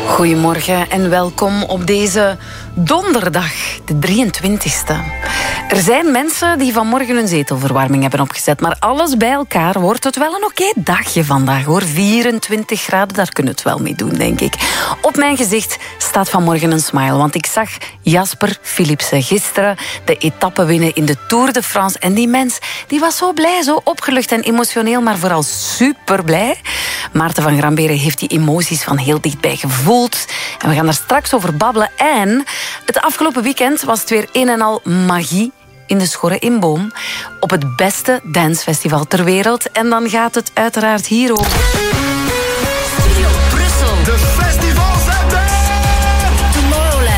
Goedemorgen en welkom op deze donderdag, de 23e. Er zijn mensen die vanmorgen hun zetelverwarming hebben opgezet, maar alles bij elkaar wordt het wel een oké dagje vandaag, hoor. 24 graden, daar kunnen we het wel mee doen, denk ik. Op mijn gezicht staat vanmorgen een smile, want ik zag Jasper Philipsen gisteren de etappe winnen in de Tour de France. En die mens, die was zo blij, zo opgelucht en emotioneel, maar vooral super blij. Maarten van Gramberen heeft die emoties van heel dichtbij gevoeld. En we gaan daar straks over babbelen. En het afgelopen weekend was het weer een en al magie in de Schorre in Boom. Op het beste dancefestival ter wereld. En dan gaat het uiteraard hierover. Studio Brussel. De festivals zijn er! Tomorrowland.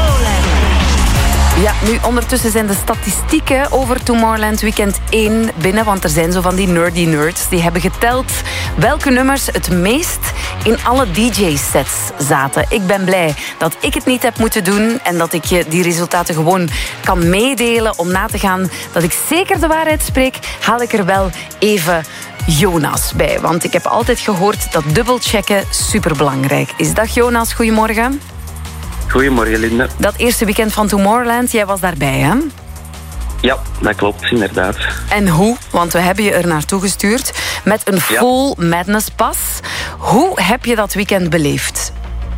Ja, nu ondertussen zijn de statistieken over Tomorrowland Weekend 1 binnen. Want er zijn zo van die nerdy nerds die hebben geteld welke nummers het meest in alle DJ-sets zaten. Ik ben blij dat ik het niet heb moeten doen en dat ik je die resultaten gewoon kan meedelen om na te gaan dat ik zeker de waarheid spreek, haal ik er wel even Jonas bij. Want ik heb altijd gehoord dat dubbelchecken superbelangrijk is. Dag Jonas, goedemorgen. Goedemorgen, Linda. Dat eerste weekend van Tomorrowland, jij was daarbij, hè? Ja, dat klopt, inderdaad. En hoe? Want we hebben je er naartoe gestuurd met een Full Madness pas. Hoe heb je dat weekend beleefd?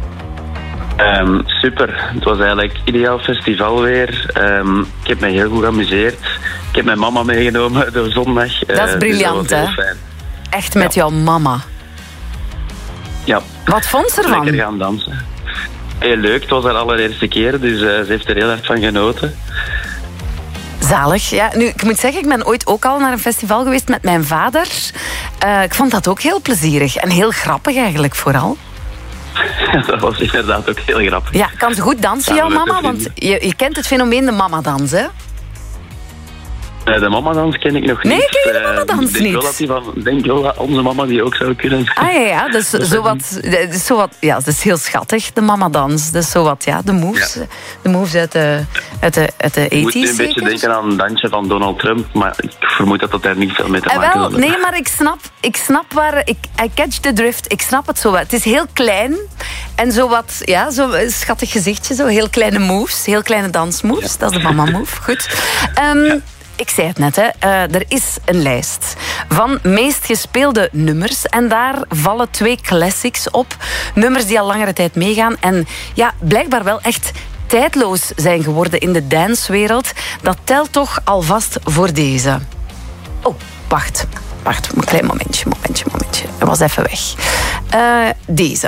Super. Het was eigenlijk ideaal festival weer. Ik heb me heel goed geamuseerd. Ik heb mijn mama meegenomen de zondag. Dat is briljant, dus dat hè? was heel fijn. Echt met jouw mama. Ja. Wat vond ze ervan? Lekker gaan dansen. Heel leuk, het was haar allereerste keer, dus ze heeft er heel hard van genoten. Zalig. Ja, nu, ik moet zeggen, ik ben ooit ook al naar een festival geweest met mijn vader. Ik vond dat ook heel plezierig en heel grappig eigenlijk vooral. Dat was inderdaad ook heel grappig. Ja, kan ze goed dansen, jouw Samen met mama? de Want je kent het fenomeen de mamadans, hè? De mamadans ken ik nog niet. Nee, ken je de mamadans Ik denk wel dat onze mama die ook zou kunnen. Ah ja, dus zowat, ja, dat is heel schattig, de mamadans. Dus zowat, ja, de moves, Ja. de moves uit de 80's. Ik moet nu een beetje denken aan een dansje van Donald Trump, maar ik vermoed dat dat daar niet veel mee te maken Wel, heeft. nee, maar ik snap waar... I catch the drift, ik snap het zo wat. Het is heel klein en zo wat, ja, zo een schattig gezichtje, zo heel kleine moves, heel kleine dansmoves. Ja. Dat is de mama-move, goed. Ik zei het net, hè. Er is een lijst van meest gespeelde nummers. En daar vallen 2 classics op. Nummers die al langere tijd meegaan. En ja, blijkbaar wel echt tijdloos zijn geworden in de dancewereld. Dat telt toch alvast voor deze. Oh, wacht. Een klein momentje. Hij was even weg. Deze.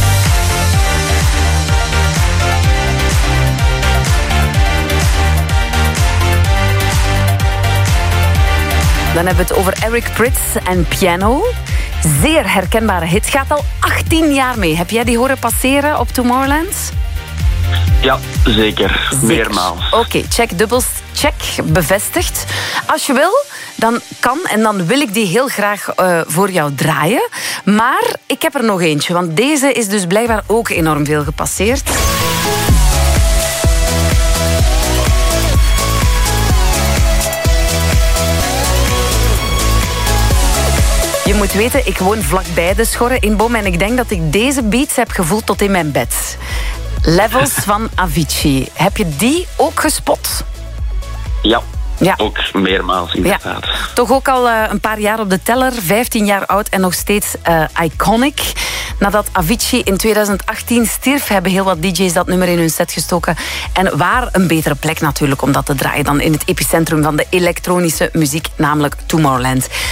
Dan hebben we het over Eric Prydz en Piano. Zeer herkenbare hit. Gaat al 18 jaar mee. Heb jij die horen passeren op Tomorrowland? Ja, zeker. Meermaals. Oké, check, bevestigd. Als je wil, dan kan en dan wil ik die heel graag voor jou draaien. Maar ik heb er nog eentje, want deze is dus blijkbaar ook enorm veel gepasseerd. Je moet weten, ik woon vlakbij de Schorre in Boom en ik denk dat ik deze beats heb gevoeld tot in mijn bed. Levels van Avicii. Heb je die ook gespot? Ja, Ja. ook meermaals inderdaad. Ja, toch ook al een paar jaar op de teller, 15 jaar oud en nog steeds iconic. Nadat Avicii in 2018 stierf, hebben heel wat DJ's dat nummer in hun set gestoken. En waar een betere plek natuurlijk om dat te draaien dan in het epicentrum van de elektronische muziek, namelijk Tomorrowland.